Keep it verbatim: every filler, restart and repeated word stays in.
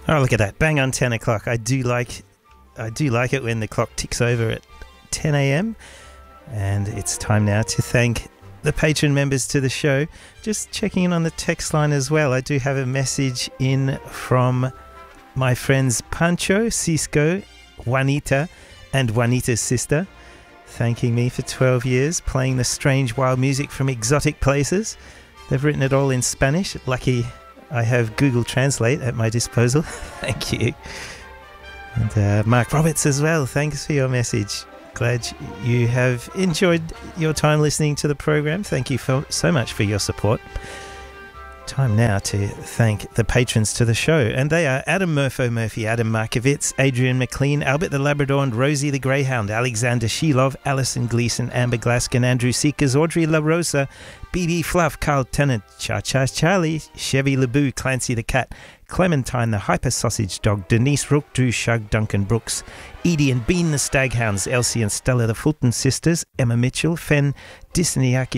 Oh, look at that. Bang on ten o'clock. I do like I do like it when the clock ticks over at ten a.m. And it's time now to thank the patron members to the show. Just checking in on the text line as well. I do have a message in from my friends Pancho, Cisco, Juanita, and Juanita's sister, thanking me for twelve years playing the strange wild music from exotic places. They've written it all in Spanish. Lucky I have Google Translate at my disposal. Thank you. And uh, Mark Roberts as well. Thanks for your message. Glad you have enjoyed your time listening to the program. Thank you for, so much for your support. Time now to thank the patrons to the show, and they are Adam Murpho Murphy, Adam Markovitz, Adrian McLean, Albert the Labrador and Rosie the Greyhound, Alexander Shilov, Alison Gleason, Amber Glaskin, Andrew Seekers, Audrey La Rosa, B B Fluff, Carl Tennant, Cha Cha Charlie, Chevy Lebu, Clancy the Cat, Clementine the Hyper Sausage Dog, Denise Rook, Drew Shug, Duncan Brooks, Edie and Bean the Staghounds, Elsie and Stella the Fulton Sisters, Emma Mitchell, Fen Disneyaki